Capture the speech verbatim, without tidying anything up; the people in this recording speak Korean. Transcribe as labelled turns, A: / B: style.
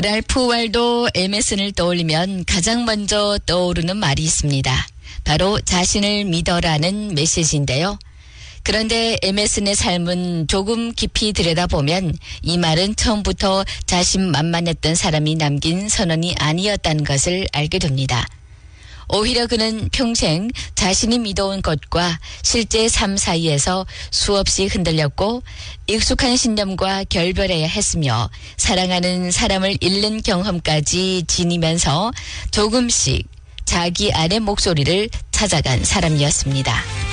A: 랄프 waldo 에머슨을 떠올리면 가장 먼저 떠오르는 말이 있습니다. 바로 자신을 믿어라는 메시지인데요. 그런데 에머슨의 삶은 조금 깊이 들여다보면 이 말은 처음부터 자신만만했던 사람이 남긴 선언이 아니었다는 것을 알게 됩니다. 오히려 그는 평생 자신이 믿어온 것과 실제 삶 사이에서 수없이 흔들렸고 익숙한 신념과 결별해야 했으며 사랑하는 사람을 잃는 경험까지 지니면서 조금씩 자기 안의 목소리를 찾아간 사람이었습니다.